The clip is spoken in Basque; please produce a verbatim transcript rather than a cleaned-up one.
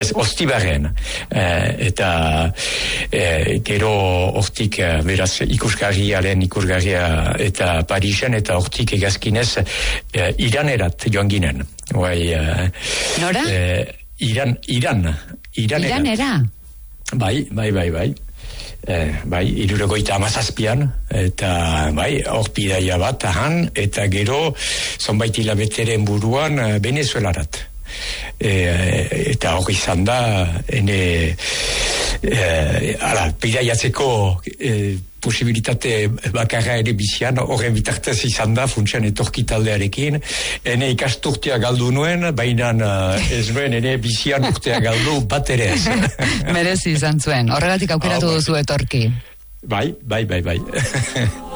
Ostibarren. Eta e, gero hortik, beraz, ikusgarriaren ikusgarria eta Parisen, eta hortik egazkinez e, Iranerat joan ginen. Bai, e, Nora? E, Iran, Iran. Iranerat. Iranera? Bai, bai, bai, bai. Eh, bai, irurogoita amazazpian, eta bai, hor bidaia bat, ahan, eta gero, zonbait hilabeteren buruan, Venezuelarat. Eh, eta hor izan da, ene, eh, ala, bidaiatzeko eh, posibilitate bakarra ere bizian, horren bitartez izan da, funtsan etorkitaldearekin, ene ikasturtea galdu nuen, baina ez nuen ene bizian urtea galdu bat ere ez. Merezi izan zuen, horregatik aukeratu duzu etorki. Bai, bai, bai, bai.